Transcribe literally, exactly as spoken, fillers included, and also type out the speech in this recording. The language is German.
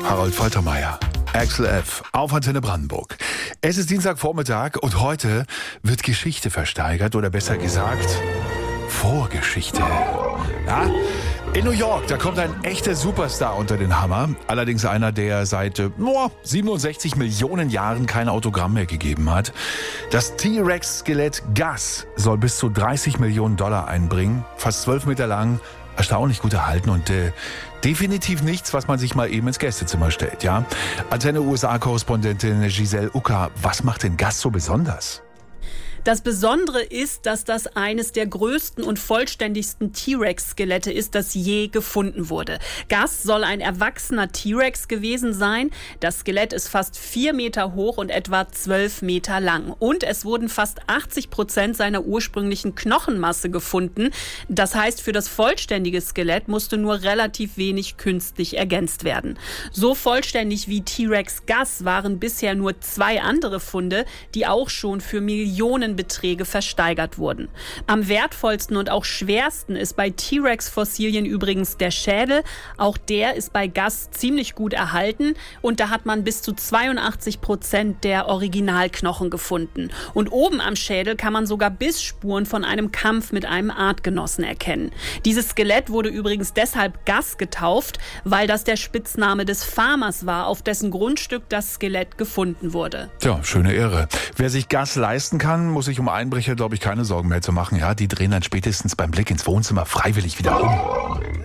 Harold Faltermeier, Axel F. auf Antenne Brandenburg. Es ist Dienstagvormittag und heute wird Geschichte versteigert oder besser gesagt Vorgeschichte. Ja? In New York, da kommt ein echter Superstar unter den Hammer. Allerdings einer, der seit äh, nur siebenundsechzig Millionen Jahren kein Autogramm mehr gegeben hat. Das T-Rex-Skelett Gus soll bis zu dreißig Millionen Dollar einbringen. Fast zwölf Meter lang, erstaunlich gut erhalten und äh, definitiv nichts, was man sich mal eben ins Gästezimmer stellt. Ja? Antenne U S A-Korrespondentin Giselle Ucker, was macht den Gus so besonders? Das Besondere ist, dass das eines der größten und vollständigsten T-Rex-Skelette ist, das je gefunden wurde. Gus soll ein erwachsener T-Rex gewesen sein. Das Skelett ist fast vier Meter hoch und etwa zwölf Meter lang. Und es wurden fast achtzig Prozent seiner ursprünglichen Knochenmasse gefunden. Das heißt, für das vollständige Skelett musste nur relativ wenig künstlich ergänzt werden. So vollständig wie T-Rex Gus waren bisher nur zwei andere Funde, die auch schon für Millionen Beträge versteigert wurden. Am wertvollsten und auch schwersten ist bei T-Rex-Fossilien übrigens der Schädel. Auch der ist bei Gus ziemlich gut erhalten und da hat man bis zu zweiundachtzig Prozent der Originalknochen gefunden. Und oben am Schädel kann man sogar Bissspuren von einem Kampf mit einem Artgenossen erkennen. Dieses Skelett wurde übrigens deshalb Gus getauft, weil das der Spitzname des Farmers war, auf dessen Grundstück das Skelett gefunden wurde. Tja, schöne Ehre. Wer sich Gus leisten kann, muss sich um Einbrecher, glaube ich, keine Sorgen mehr zu machen. Ja, die drehen dann spätestens beim Blick ins Wohnzimmer freiwillig wieder um.